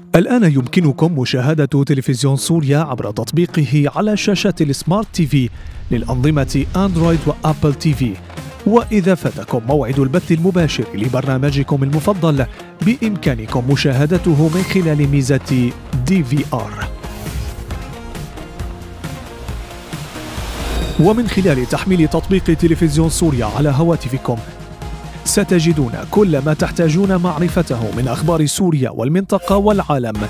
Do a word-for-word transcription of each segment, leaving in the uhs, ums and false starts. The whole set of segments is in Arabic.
الآن يمكنكم مشاهدة تلفزيون سوريا عبر تطبيقه على شاشة السمارت تي في للأنظمة أندرويد وأبل تي في. وإذا فاتكم موعد البث المباشر لبرنامجكم المفضل بإمكانكم مشاهدته من خلال ميزة دي في آر. ومن خلال تحميل تطبيق تلفزيون سوريا على هواتفكم ستجدون كل ما تحتاجون معرفته من أخبار سوريا والمنطقة والعالم.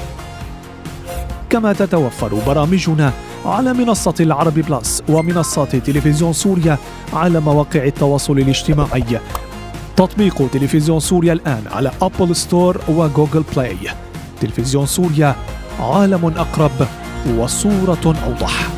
كما تتوفر برامجنا على منصة العربي بلس ومنصات تلفزيون سوريا على مواقع التواصل الاجتماعي. تطبيق تلفزيون سوريا الآن على أبل ستور وجوجل بلاي. تلفزيون سوريا، عالم أقرب وصورة أوضح.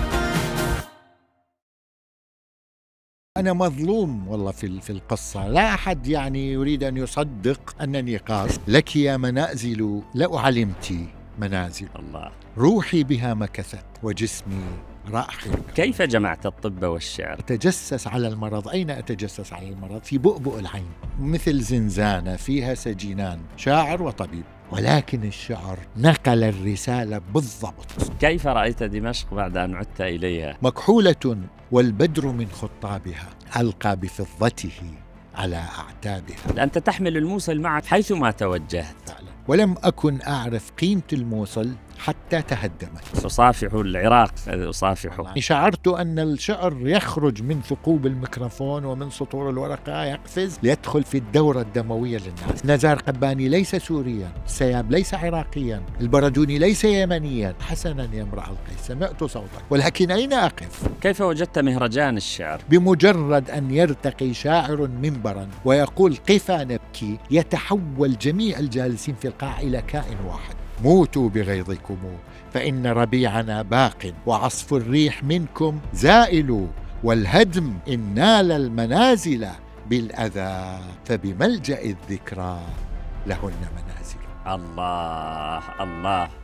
أنا مظلوم والله في في القصة، لا أحد يعني يريد أن يصدق أنني قاص. لك يا منازل لو علمت منازل الله، روحي بها مكثت وجسمي راحل. كيف جمعت الطب والشعر؟ أتجسس على المرض. أين أتجسس على المرض؟ في بؤبؤ العين، مثل زنزانة فيها سجينان، شاعر وطبيب، ولكن الشعر نقل الرسالة بالضبط. كيف رأيت دمشق بعد أن عدت إليها؟ مكحولة والبدر من خطابها، ألقى بفضته على أعتابها. أنت تحمل الموصل معك حيثما توجهت. فعلا. ولم أكن أعرف قيمة الموصل حتى تهدمت. أصافح العراق، أصافحه. شعرت أن الشعر يخرج من ثقوب الميكروفون ومن سطور الورقة، يقفز ليدخل في الدورة الدموية للناس. نزار قباني ليس سوريا، السياب ليس عراقيا، البردوني ليس يمنيا. حسنا يا امرأ القيس، سمعت صوتك، ولكن أين أقف؟ كيف وجدت مهرجان الشعر؟ بمجرد أن يرتقي شاعر منبرا ويقول قفا نبكي، يتحول جميع الجالسين في القاعة إلى كائن واحد. موتوا بغيظكم فإن ربيعنا باق، وعصف الريح منكم زائل، والهدم إن نال المنازل بالأذى، فبملجأ الذكرى لهن منازل. الله الله.